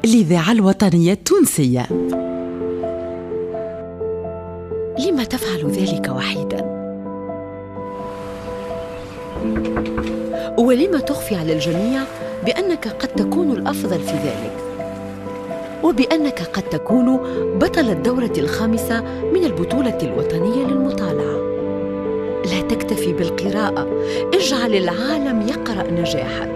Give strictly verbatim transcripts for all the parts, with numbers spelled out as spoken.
الإذاعة الوطنية التونسية. لما تفعل ذلك وحيداً؟ ولما تخفي على الجميع بأنك قد تكون الأفضل في ذلك، وبأنك قد تكون بطل الدورة الخامسة من البطولة الوطنية للمطالعة؟ لا تكتفي بالقراءة، اجعل العالم يقرأ نجاحك.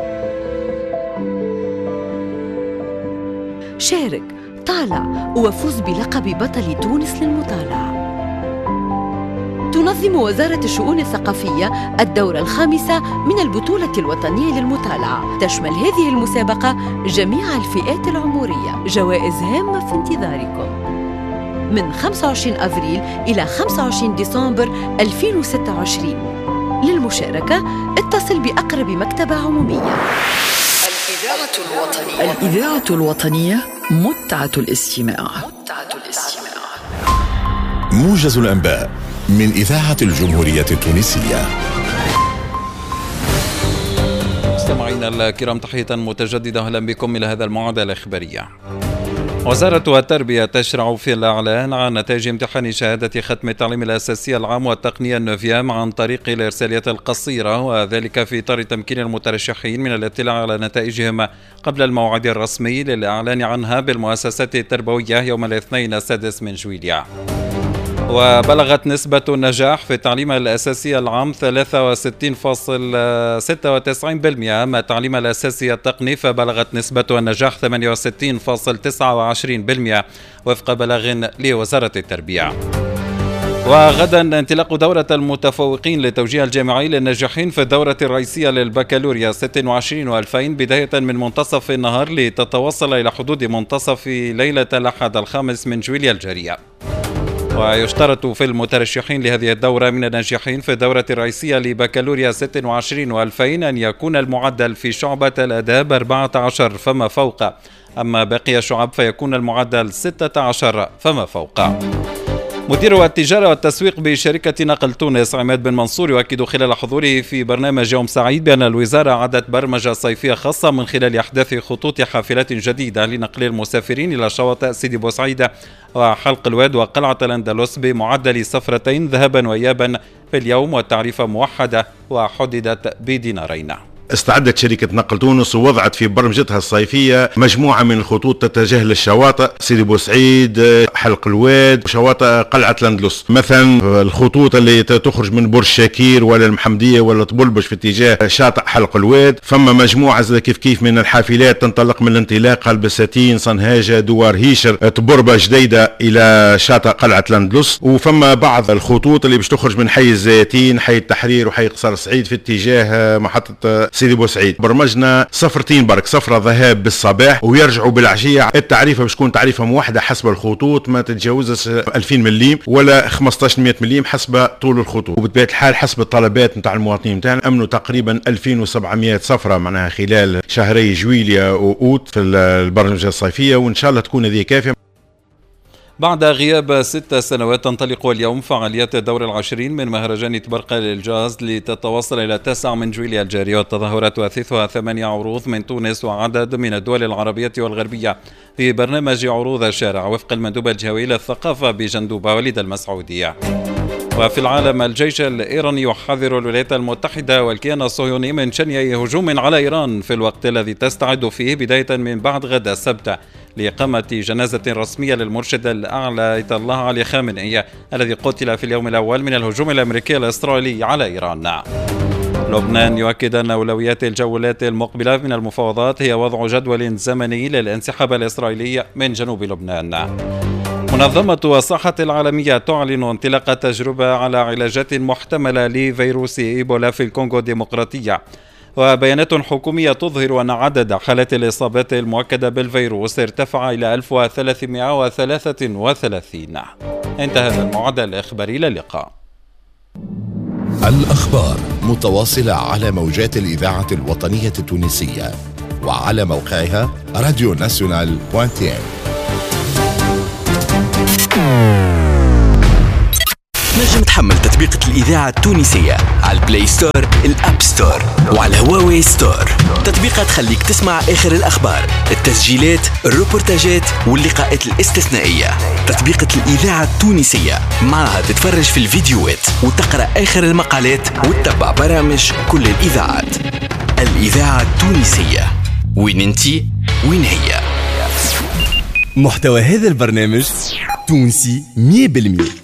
شارك، طالع، وفوز بلقب بطل تونس للمطالعة. تنظم وزارة الشؤون الثقافية الدورة الخامسة من البطولة الوطنية للمطالعة. تشمل هذه المسابقة جميع الفئات العمرية. جوائز هامة في انتظاركم من خمسة وعشرين أفريل إلى خمسة وعشرين ديسمبر ألفين وستة وعشرين. للمشاركة اتصل بأقرب مكتبة عمومية. الإذاعة الوطنية الإذاعة الوطنية متعة الاستماع. متعة الاستماع. موجز الأنباء من إذاعة الجمهورية التونسية. مستمعينا الكرام، تحية متجددة، أهلا بكم إلى هذا الموعد الإخباري. وزارة التربية تشرع في الإعلان عن نتائج امتحان شهادة ختم التعليم الأساسي العام والتقنية النوفيام عن طريق الإرساليات القصيرة، وذلك في إطار تمكين المترشحين من الاطلاع على نتائجهم قبل الموعد الرسمي للإعلان عنها بالمؤسسات التربوية يوم الاثنين السادس من جويلية. وبلغت نسبة النجاح في التعليم الأساسي العام ثلاثة وستين فاصلة ستة وتسعين بالمئة، أما التعليم الأساسي التقني فبلغت نسبة النجاح ثمانية وستين فاصلة تسعة وعشرين بالمئة وفق بلاغ لوزارة التربية. وغدا انطلاق دورة المتفوقين للتوجيه الجامعي للناجحين في الدورة الرئيسية للبكالوريا ستة وعشرين وألفين بداية من منتصف النهار لتتوصل إلى حدود منتصف ليلة الأحد الخامس من جويلية الجارية. ويشترط في المترشحين لهذه الدورة من الناجحين في الدورة الرئيسية لبكالوريا ستة وعشرين وألفين أن يكون المعدل في شعبة الآداب أربعة عشر فما فوق، أما باقي الشعب فيكون المعدل ستة عشر فما فوق. مدير التجارة والتسويق بشركة نقل تونس عماد بن منصور يؤكد خلال حضوره في برنامج يوم سعيد بأن الوزارة أعدت برمجة صيفية خاصة من خلال إحداث خطوط حافلات جديدة لنقل المسافرين إلى شواطئ سيدي بوسعيد وحلق الواد وقلعة الأندلس بمعدل سفرتين ذهابا وإيابا في اليوم، والتعريفة موحدة وحددت بدينارين. استعدت شركة نقل تونس ووضعت في برمجتها الصيفية مجموعة من الخطوط تتجه للشواطئ سيدي بوسعيد، حلق الواد، وشواطئ قلعة الأندلس. مثلا الخطوط اللي تخرج من برج شاكير ولا المحمدية ولا طبلبش في اتجاه شاطئ حلق الواد، فما مجموعة زي كيف كيف من الحافلات تنطلق من الانطلاق البساتين، صنهاجة، دوار هيشر، تبربة جديدة إلى شاطئ قلعة الأندلس. وفما بعض الخطوط اللي باش تخرج من حي الزيتين، حي التحرير، وحي قصر سعيد في اتجاه محطة سيدي بوسعيد. برمجنا سفرتين برك، سفرة ذهاب بالصباح ويرجعوا بالعشية. التعريفة باش تكون تعريفة موحدة حسب الخطوط، ما تتجاوزش ألفين مليم ولا خمسطاش مئة مليم حسب طول الخطوط، وبطبيعة الحال حسب الطلبات نتاع المواطنين نتاعنا. أمنوا تقريبا ألفين وسبعمئة سفرة معناها خلال شهري جويلية وأوت في البرمجة الصيفية، وإن شاء الله تكون هذه كافية. بعد غياب ست سنوات تنطلق اليوم فعاليات الدور العشرين من مهرجان تبرقة للجاز لتتوصل إلى التاسع من جويلية الجارية. والتظاهرات تؤثثها ثمانية عروض من تونس وعدد من الدول العربية والغربية في برنامج عروض الشارع وفق المندوب الجهوي للثقافة بجندوبة وليد المسعودية. وفي العالم، الجيش الإيراني يحذر الولايات المتحدة والكيان الصهيوني من شن أي هجوم على إيران في الوقت الذي تستعد فيه بداية من بعد غد السبت لإقامة جنازة رسمية للمرشد الأعلى آية الله علي خامنئي الذي قتل في اليوم الأول من الهجوم الأمريكي الإسرائيلي على إيران. لبنان يؤكد أن أولويات الجولات المقبلة من المفاوضات هي وضع جدول زمني للانسحاب الإسرائيلي من جنوب لبنان. منظمة الصحة العالمية تعلن انطلاق تجربة على علاجات محتملة لفيروس إيبولا في الكونغو الديمقراطية. وبيانات حكومية تظهر أن عدد حالات الإصابات المؤكدة بالفيروس ارتفع إلى ألف وثلاثمئة وثلاثة وثلاثين. انتهى هذا الموعد الإخباري. للقاء. الأخبار متواصلة على موجات الإذاعة الوطنية التونسية وعلى موقعها راديو ناسيونال دوت إن. تنجم تحمل تطبيقة الإذاعة التونسية على البلاي ستور، الأب ستور، وعلى الهواوي ستور. تطبيقات تخليك تسمع آخر الأخبار، التسجيلات، الروبورتاجات واللقاءات الاستثنائية. تطبيقة الإذاعة التونسية معها تتفرج في الفيديوهات وتقرأ آخر المقالات وتتبع برامج كل الإذاعات. الإذاعة التونسية، وين انتي وين هي. محتوى هذا البرنامج تونسي مية بالمية.